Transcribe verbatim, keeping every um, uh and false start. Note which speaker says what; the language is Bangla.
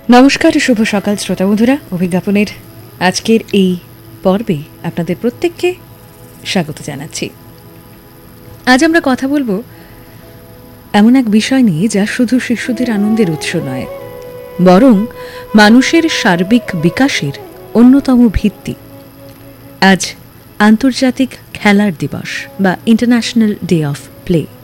Speaker 1: নমস্কার, শুভ সকাল শ্রোতা বন্ধুরা। অভিজ্ঞাপনের আজকের এই পর্বে আপনাদের প্রত্যেককে স্বাগত জানাচ্ছি। আজ আমরা কথা বলবো এমন এক বিষয় নিয়ে যা শুধু শিশুদের আনন্দের উৎস নয়, বরং মানুষের সার্বিক বিকাশের অন্যতম ভিত্তি। আজ আন্তর্জাতিক খেলার দিবস বা ইন্টারন্যাশনাল ডে অফ প্লে।